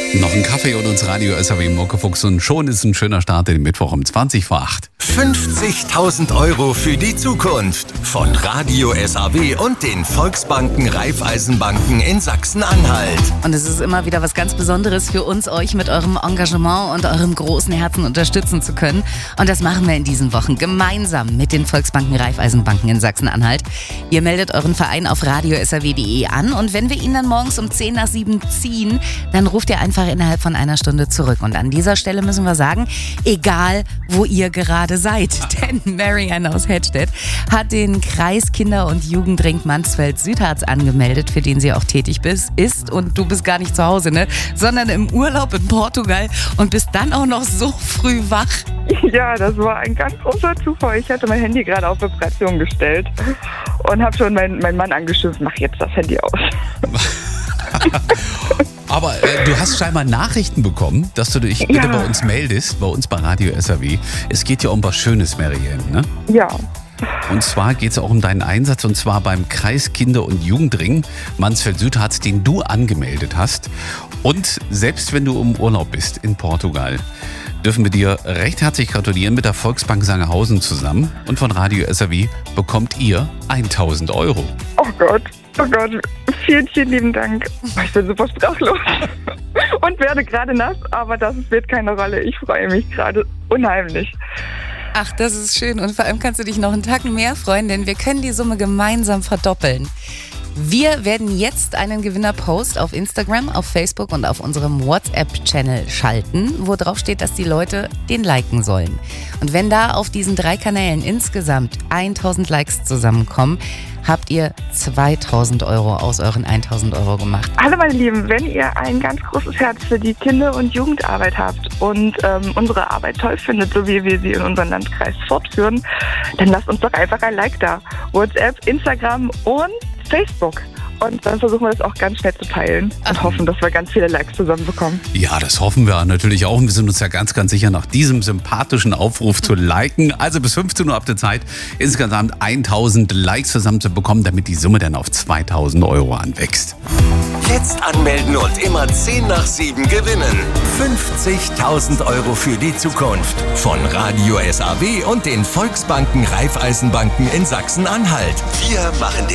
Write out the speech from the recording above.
Noch ein Kaffee und uns Radio SAW Muckefuchs und schon ist ein schöner Start in den Mittwoch um 20:08. 50.000 Euro für die Zukunft von Radio SAW und den Volksbanken Raiffeisenbanken in Sachsen-Anhalt. Und es ist immer wieder was ganz Besonderes für uns, euch mit eurem Engagement und eurem großen Herzen unterstützen zu können. Und das machen wir in diesen Wochen gemeinsam mit den Volksbanken Raiffeisenbanken in Sachsen-Anhalt. Ihr meldet euren Verein auf radiosaw.de an und wenn wir ihn dann morgens um 6:10 ziehen, dann ruft ihr einfach innerhalb von einer Stunde zurück. Und an dieser Stelle müssen wir sagen, egal wo ihr gerade seid, denn Marianne aus Hedstedt hat den Kreis Kinder- und Jugendring Mansfeld-Südharz angemeldet, für den sie auch tätig ist. Und du bist gar nicht zu Hause, ne? Sondern im Urlaub in Portugal und bist dann auch noch so früh wach. Ja, das war ein ganz großer Zufall. Ich hatte mein Handy gerade auf Vibration gestellt und habe schon meinen Mann angeschimpft, mach jetzt das Handy aus. Aber du hast scheinbar Nachrichten bekommen, dass du dich bitte bei uns meldest, bei uns bei Radio SAW. Es geht ja um was Schönes, Marianne, ne? Ja. Und zwar geht es auch um deinen Einsatz und zwar beim Kreis Kinder- und Jugendring Mansfeld-Südharz, den du angemeldet hast. Und selbst wenn du im Urlaub bist in Portugal, dürfen wir dir recht herzlich gratulieren mit der Volksbank Sangerhausen zusammen. Und von Radio SAW bekommt ihr 1.000 Euro. Oh Gott, vielen, vielen lieben Dank. Ich bin super sprachlos und werde gerade nass, aber das spielt keine Rolle. Ich freue mich gerade unheimlich. Ach, das ist schön und vor allem kannst du dich noch einen Tacken mehr freuen, denn wir können die Summe gemeinsam verdoppeln. Wir werden jetzt einen Gewinnerpost auf Instagram, auf Facebook und auf unserem WhatsApp-Channel schalten, wo drauf steht, dass die Leute den liken sollen. Und wenn da auf diesen 3 Kanälen insgesamt 1.000 Likes zusammenkommen, habt ihr 2.000 Euro aus euren 1.000 Euro gemacht. Hallo meine Lieben, wenn ihr ein ganz großes Herz für die Kinder- und Jugendarbeit habt und unsere Arbeit toll findet, so wie wir sie in unserem Landkreis fortführen, dann lasst uns doch einfach ein Like da. WhatsApp, Instagram und Facebook. Und dann versuchen wir das auch ganz schnell zu teilen und hoffen, dass wir ganz viele Likes zusammenbekommen. Ja, das hoffen wir natürlich auch. Und wir sind uns ja ganz, ganz sicher, nach diesem sympathischen Aufruf zu liken, also bis 15 Uhr habt ihr Zeit, insgesamt 1.000 Likes zusammenzubekommen, damit die Summe dann auf 2.000 Euro anwächst. Jetzt anmelden und immer 6:10 gewinnen. 50.000 Euro für die Zukunft von Radio SAW und den Volksbanken Raiffeisenbanken in Sachsen-Anhalt. Wir machen den